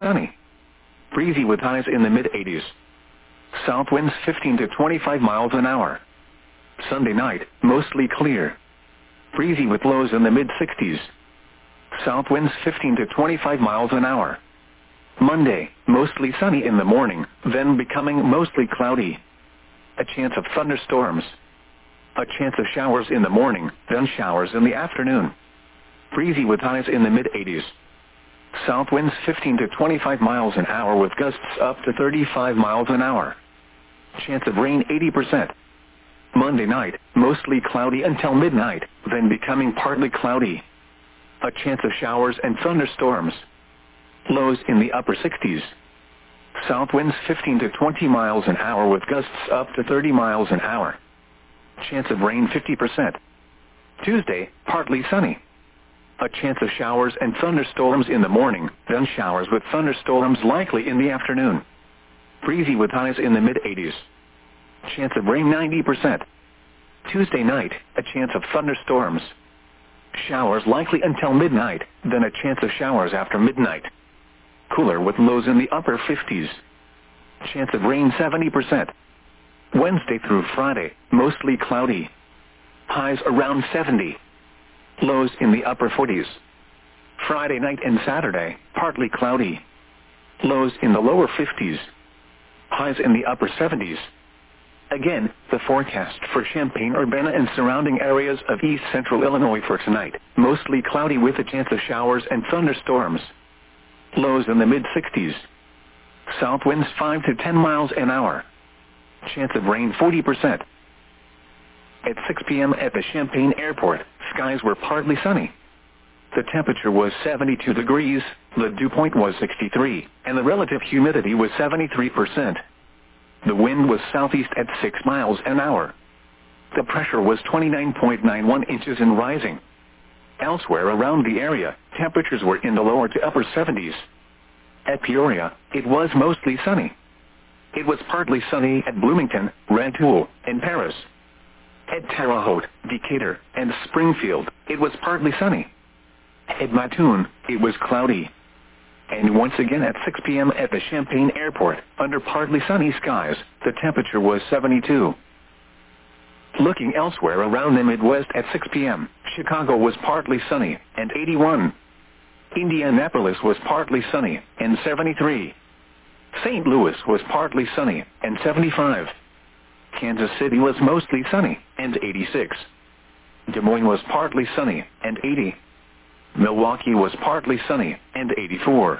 sunny. Breezy with highs in the mid-80s. South winds 15 to 25 miles an hour. Sunday night, mostly clear. Breezy with lows in the mid-60s. South winds 15 to 25 miles an hour. Monday, mostly sunny in the morning, then becoming mostly cloudy. A chance of thunderstorms. A chance of showers in the morning, then showers in the afternoon. Breezy with highs in the mid-80s. South winds 15 to 25 miles an hour with gusts up to 35 miles an hour. Chance of rain 80%. Monday night, mostly cloudy until midnight, then becoming partly cloudy. A chance of showers and thunderstorms. Lows in the upper 60s. South winds 15 to 20 miles an hour with gusts up to 30 miles an hour. Chance of rain 50%. Tuesday, partly sunny. A chance of showers and thunderstorms in the morning, then showers with thunderstorms likely in the afternoon. Breezy with highs in the mid-80s. Chance of rain 90%. Tuesday night, a chance of thunderstorms. Showers likely until midnight, then a chance of showers after midnight. Cooler with lows in the upper 50s. Chance of rain 70%. Wednesday through Friday, mostly cloudy. Highs around 70. Lows in the upper 40s. Friday night and Saturday, partly cloudy. Lows in the lower 50s. Highs in the upper 70s. Again, the forecast for Champaign-Urbana and surrounding areas of east central Illinois for tonight. Mostly cloudy with a chance of showers and thunderstorms. Lows in the mid-60s. South winds 5 to 10 miles an hour. Chance of rain 40%. At 6 p.m. at the Champaign Airport, skies were partly sunny. The temperature was 72 degrees, the dew point was 63, and the relative humidity was 73%. The wind was southeast at 6 miles an hour. The pressure was 29.91 inches and rising. Elsewhere around the area, temperatures were in the lower to upper 70s. At Peoria, it was mostly sunny. It was partly sunny at Bloomington, Rantoul, and Paris. At Terre Haute, Decatur, and Springfield, it was partly sunny. At Mattoon, it was cloudy. And once again at 6 p.m. at the Champaign Airport, under partly sunny skies, the temperature was 72. Looking elsewhere around the Midwest at 6 p.m., Chicago was partly sunny, and 81. Indianapolis was partly sunny, and 73. St. Louis was partly sunny, and 75. Kansas City was mostly sunny, and 86. Des Moines was partly sunny, and 80. Milwaukee was partly sunny, and 84.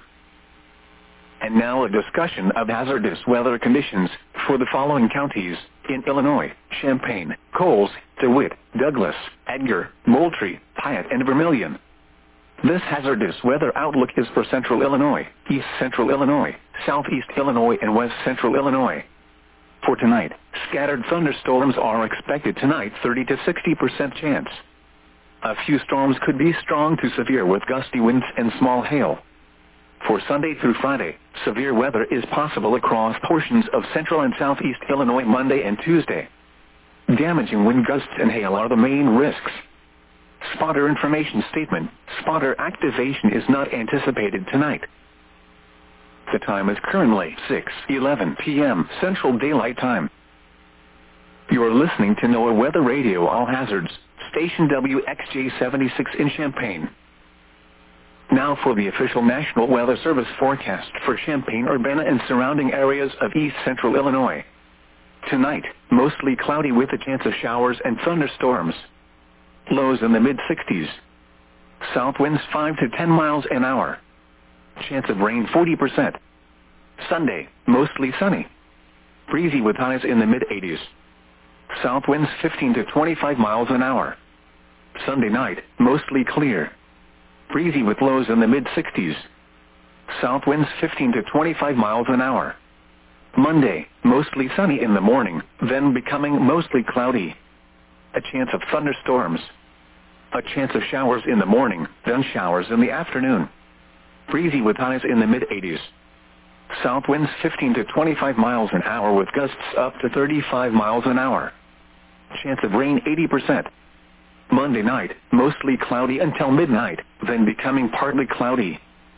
And now a discussion of hazardous weather conditions for the following counties in Illinois: Champaign, Coles, DeWitt, Douglas, Edgar, Moultrie, Piatt, and Vermilion. This hazardous weather outlook is for Central Illinois, East Central Illinois, Southeast Illinois, and West Central Illinois. For tonight, scattered thunderstorms are expected tonight, 30 to 60% chance. A few storms could be strong to severe with gusty winds and small hail. For Sunday through Friday, severe weather is possible across portions of central and southeast Illinois Monday and Tuesday. Damaging wind gusts and hail are the main risks. Spotter information statement: spotter activation is not anticipated tonight. The time is currently 6:11 p.m. Central Daylight Time. You are listening to NOAA Weather Radio All Hazards, station WXJ76 in Champaign. Now for the official National Weather Service forecast for Champaign-Urbana and surrounding areas of east central Illinois. Tonight, mostly cloudy with a chance of showers and thunderstorms. Lows in the mid-60s. South winds 5 to 10 miles an hour. Chance of rain 40%. Sunday, mostly sunny. Breezy with highs in the mid-80s. South winds 15 to 25 miles an hour. Sunday night, mostly clear. Breezy with lows in the mid-60s. South winds 15 to 25 miles an hour. Monday, mostly sunny in the morning, then becoming mostly cloudy. A chance of thunderstorms. A chance of showers in the morning, then showers in the afternoon. Breezy with highs in the mid-80s. South winds 15 to 25 miles an hour with gusts up to 35 miles an hour. Chance of rain 80%. Monday night, mostly cloudy until midnight, then becoming partly cloudy.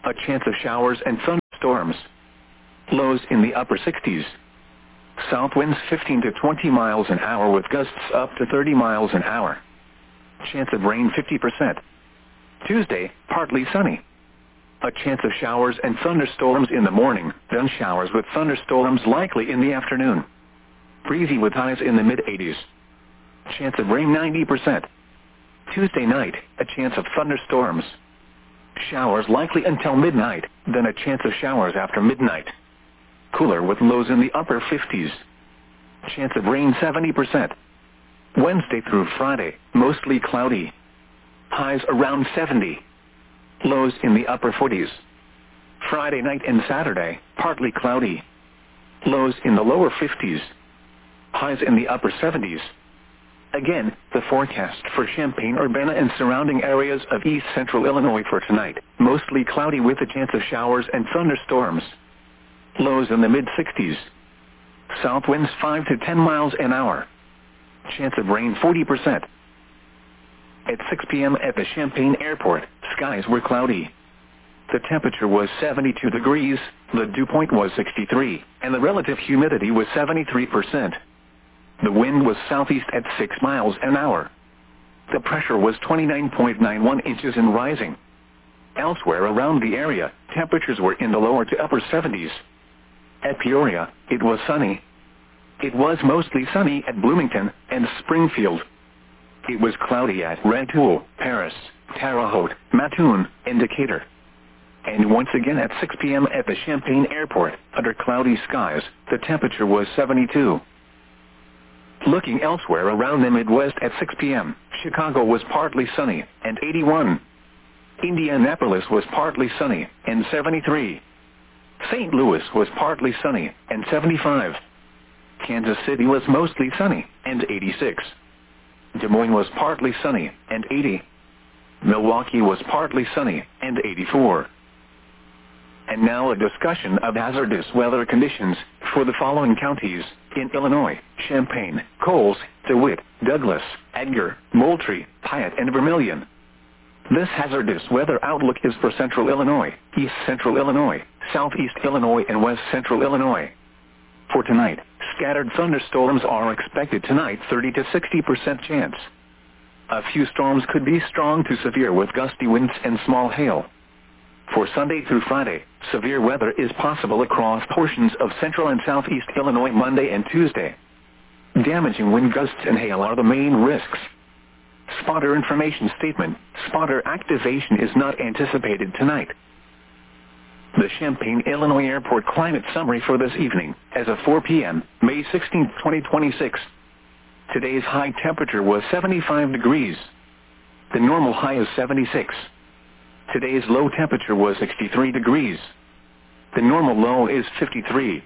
A chance of showers and thunderstorms. Lows in the upper 60s. South winds 15 to 20 miles an hour with gusts up to 30 miles an hour. Chance of rain 50%. Tuesday, partly sunny. A chance of showers and thunderstorms in the morning, then showers with thunderstorms likely in the afternoon. Breezy with highs in the mid-80s. Chance of rain 90%. Tuesday night, a chance of thunderstorms. Showers likely until midnight, then a chance of showers after midnight. Cooler with lows in the upper 50s. Chance of rain 70%. Wednesday through Friday, mostly cloudy. Highs around 70. Lows in the upper 40s. Friday night and Saturday, partly cloudy. Lows in the lower 50s. Highs in the upper 70s. Again, the forecast for Champaign-Urbana and surrounding areas of east central Illinois for tonight. Mostly cloudy with a chance of showers and thunderstorms. Lows in the mid-60s. South winds 5 to 10 miles an hour. Chance of rain 40%. At 6 p.m. at the Champaign Airport, skies were cloudy. The temperature was 72 degrees, the dew point was 63, and the relative humidity was 73%. The wind was southeast at 6 miles an hour. The pressure was 29.91 inches and rising. Elsewhere around the area, temperatures were in the lower to upper 70s. At Peoria, it was sunny. It was mostly sunny at Bloomington and Springfield. It was cloudy at Rantoul, Paris, Terre Haute, Mattoon, and Decatur. And once again at 6 p.m. at the Champaign Airport, under cloudy skies, the temperature was 72. Looking elsewhere around the Midwest at 6 p.m., Chicago was partly sunny, and 81. Indianapolis was partly sunny, and 73. St. Louis was partly sunny, and 75. Kansas City was mostly sunny, and 86. Des Moines was partly sunny, and 80. Milwaukee was partly sunny, and 84. And now a discussion of hazardous weather conditions for the following counties in Illinois: Champaign, Coles, DeWitt, Douglas, Edgar, Moultrie, Piatt, and Vermilion. This hazardous weather outlook is for Central Illinois, East Central Illinois, Southeast Illinois, and West Central Illinois. For tonight, scattered thunderstorms are expected tonight, 30 to 60% chance. A few storms could be strong to severe with gusty winds and small hail. For Sunday through Friday, severe weather is possible across portions of central and southeast Illinois Monday and Tuesday. Damaging wind gusts and hail are the main risks. Spotter information statement: spotter activation is not anticipated tonight. The Champaign, Illinois Airport climate summary for this evening, as of 4 p.m., May 16, 2026. Today's high temperature was 75 degrees. The normal high is 76. Today's low temperature was 63 degrees. The normal low is 53.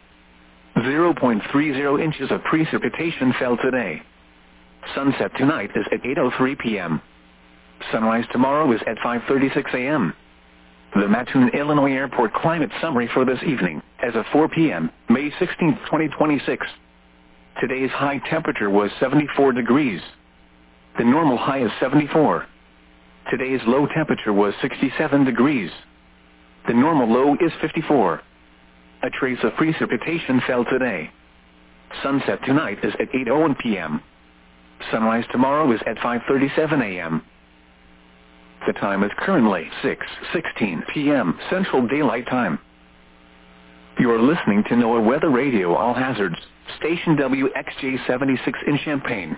0.30 inches of precipitation fell today. Sunset tonight is at 8:03 p.m. Sunrise tomorrow is at 5:36 a.m. The Mattoon, Illinois Airport climate summary for this evening, as of 4 p.m., May 16, 2026. Today's high temperature was 74 degrees. The normal high is 74. Today's low temperature was 67 degrees. The normal low is 54. A trace of precipitation fell today. Sunset tonight is at 8:01 p.m. Sunrise tomorrow is at 5:37 a.m. The time is currently 6:16 p.m. Central Daylight Time. You are listening to NOAA Weather Radio All Hazards, station WXJ-76 in Champaign.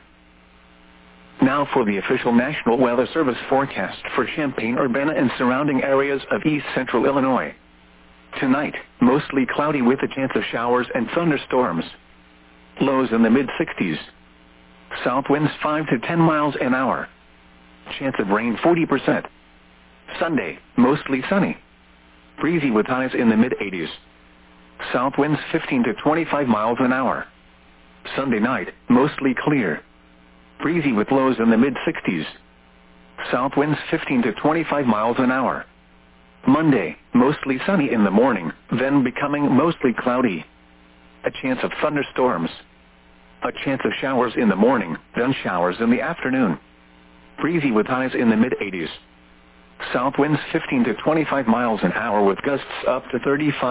Now for the official National Weather Service forecast for Champaign-Urbana and surrounding areas of east central Illinois. Tonight, mostly cloudy with a chance of showers and thunderstorms. Lows in the mid-60s. South winds 5 to 10 miles an hour. Chance of rain 40%. Sunday, mostly sunny. Breezy with highs in the mid-80s. South winds 15 to 25 miles an hour. Sunday night, mostly clear. Breezy with lows in the mid-60s. South winds 15 to 25 miles an hour. Monday, mostly sunny in the morning, then becoming mostly cloudy. A chance of thunderstorms. A chance of showers in the morning, then showers in the afternoon. Breezy with highs in the mid-80s. South winds 15 to 25 miles an hour with gusts up to 35